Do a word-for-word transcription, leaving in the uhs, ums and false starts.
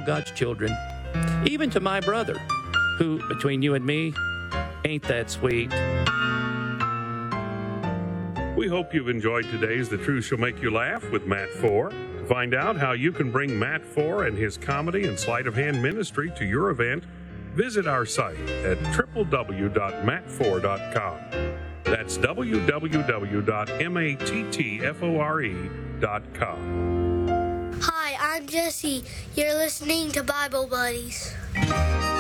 God's children, even to my brother, who, between you and me, ain't that sweet. We hope you've enjoyed today's The Truth Shall Make You Laugh with Matt Four. To find out how you can bring Matt Four and his comedy and sleight of hand ministry to your event, visit our site at w w w dot matt four dot com. That's w w w dot mattfore dot com. Hi, I'm Jesse. You're listening to Bible Buddies.